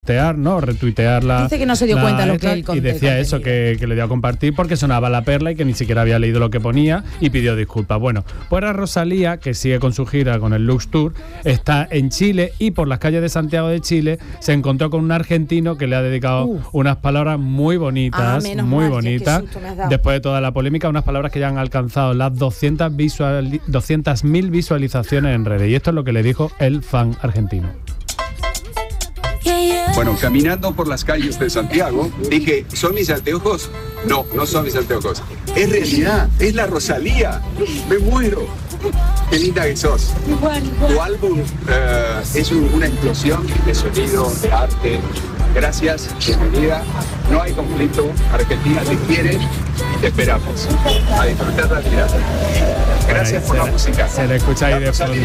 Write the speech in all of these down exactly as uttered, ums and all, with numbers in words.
Retuitear, ¿no? Retuitear la... Dice que no se dio la, cuenta lo esta, que él y decía eso, que, que le dio a compartir porque sonaba la perla y que ni siquiera había leído lo que ponía y pidió disculpas. Bueno, pues ahora Rosalía, que sigue con su gira con el Lux Tour, está en Chile y por las calles de Santiago de Chile se encontró con un argentino que le ha dedicado uh. unas palabras muy bonitas, ah, muy mal, bonitas, después de toda la polémica, unas palabras que ya han alcanzado las doscientas mil visualizaciones en redes. Y esto es lo que le dijo el fan argentino. Bueno, caminando por las calles de Santiago, dije, ¿son mis anteojos? No, no son mis anteojos. Es realidad, es la Rosalía. Me muero. Qué linda que sos. Tu álbum uh, es un, una explosión de sonido, de arte. Gracias, bienvenida. No hay conflicto. Argentina te quiere y te esperamos. A disfrutar la vida. Gracias por la música. Se le escucha ahí de fondo.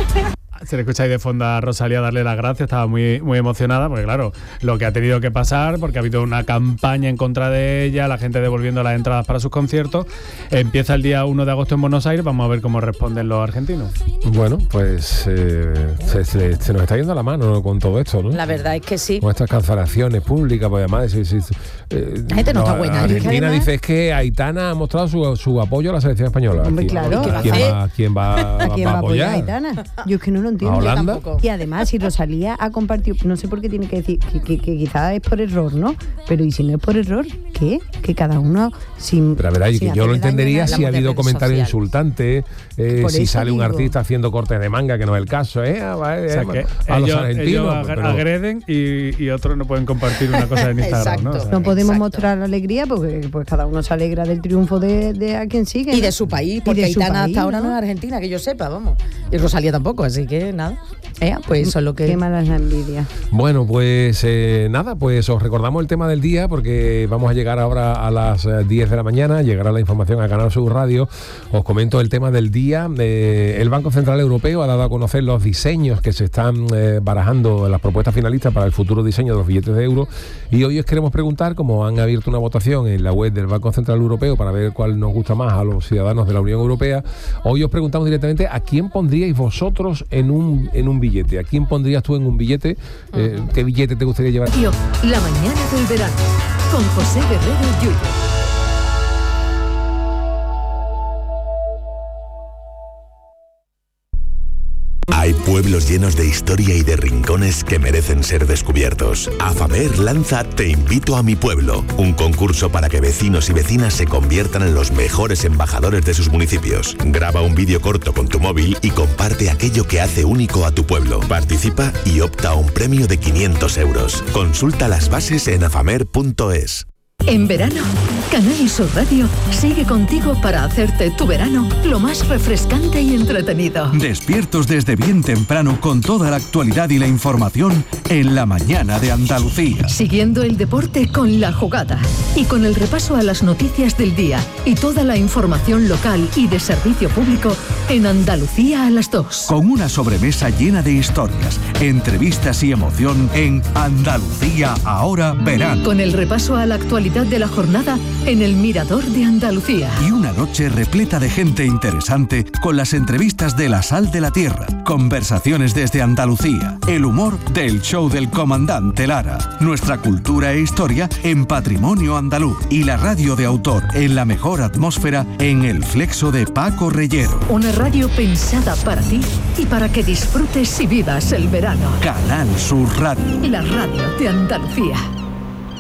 Se le escucha ahí de fondo a Rosalía darle las gracias, estaba muy, muy emocionada, porque claro, lo que ha tenido que pasar, porque ha habido una campaña en contra de ella, la gente devolviendo las entradas para sus conciertos. Empieza el día uno de agosto en Buenos Aires, vamos a ver cómo responden los argentinos. Bueno, pues eh, se, se, se nos está yendo la mano con todo esto, ¿no? La verdad es que sí. Con estas cancelaciones públicas, pues además... Sí, sí, eh, la gente no, no está buena. Argentina además... dice es que Aitana ha mostrado su, su apoyo a la selección española. Hombre, claro. ¿Quién va, ¿quién va, ¿A quién va a apoyar a Aitana? Yo es que no lo entiendo. ¿A Holanda? Y además, si Rosalía ha compartido, no sé por qué tiene que decir, que, que, que quizás es por error, ¿no? Pero ¿y si no es por error? ¿Qué? Que cada uno sin... Pero a ver, sin yo lo entendería si ha habido comentarios insultantes, eh, si sale digo. un artista haciendo cortes de manga, que no es el caso, ¿eh? A, a, o sea, que a ellos, los argentinos. Ellos pero... agreden y, y otros no pueden compartir una cosa en Instagram, ¿no? O sea, no podemos exacto. mostrar la alegría porque pues cada uno se alegra del triunfo de, de a quien sigue. Y ¿no? de su país, porque Aitana hasta ahora no es argentina, que yo sepa, vamos. Y Rosalía tampoco, así que nada. Eh, pues eso es lo que... Qué mala es la envidia. Bueno, pues eh, nada, pues os recordamos el tema del día porque vamos a llegar ahora a las diez de la mañana, llegará la información a Canal Sur Radio. Os comento el tema del día. Eh, el Banco Central Europeo ha dado a conocer los diseños que se están eh, barajando en las propuestas finalistas para el futuro diseño de los billetes de euro. Y hoy os queremos preguntar, como han abierto una votación en la web del Banco Central Europeo para ver cuál nos gusta más a los ciudadanos de la Unión Europea, hoy os preguntamos directamente a quién pondríais vosotros en un, en un billete. ¿A quién pondrías tú en un billete? Eh, uh-huh. ¿Qué billete te gustaría llevar? Tío, la mañana del verano, con José Guerrero Yuyo. Hay pueblos llenos de historia y de rincones que merecen ser descubiertos. AFAMER lanza Te invito a mi pueblo, un concurso para que vecinos y vecinas se conviertan en los mejores embajadores de sus municipios. Graba un vídeo corto con tu móvil y comparte aquello que hace único a tu pueblo. Participa y opta a un premio de quinientos euros. Consulta las bases en afamer punto es. En verano, Canal Sur Radio sigue contigo para hacerte tu verano lo más refrescante y entretenido. Despiertos desde bien temprano con toda la actualidad y la información en la mañana de Andalucía. Siguiendo el deporte con La Jugada y con el repaso a las noticias del día y toda la información local y de servicio público en Andalucía a las dos. Con una sobremesa llena de historias, entrevistas y emoción en Andalucía ahora verano. Con el repaso a la actualidad de la jornada en el Mirador de Andalucía. Y una noche repleta de gente interesante con las entrevistas de La Sal de la Tierra, conversaciones desde Andalucía, el humor del show del comandante Lara, nuestra cultura e historia en Patrimonio Andaluz y la radio de autor en la mejor atmósfera en El Flexo de Paco Reyero. Una radio pensada para ti y para que disfrutes y vivas el verano. Canal Sur Radio. La radio de Andalucía.